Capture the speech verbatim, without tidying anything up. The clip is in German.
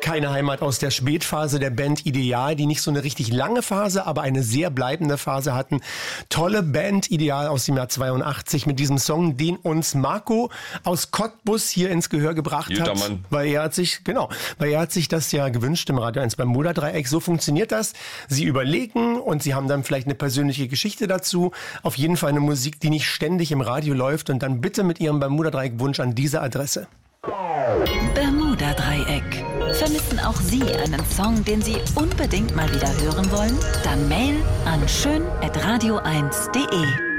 Keine Heimat aus der Spätphase der Band Ideal, die nicht so eine richtig lange Phase, aber eine sehr bleibende Phase hatten. Tolle Band Ideal aus dem Jahr zweiundachtzig mit diesem Song, den uns Marco aus Cottbus hier ins Gehör gebracht Jutta hat. Mann. Weil er hat sich, genau, weil er hat sich das ja gewünscht im Radio eins beim Bermuda-Dreieck. So funktioniert das. Sie überlegen und sie haben dann vielleicht eine persönliche Geschichte dazu. Auf jeden Fall eine Musik, die nicht ständig im Radio läuft, und dann bitte mit ihrem Bermuda-Dreieck-Wunsch an diese Adresse. Bermuda-Dreieck. Vermissen auch Sie einen Song, den Sie unbedingt mal wieder hören wollen? Dann Mail an schön at radio eins punkt de.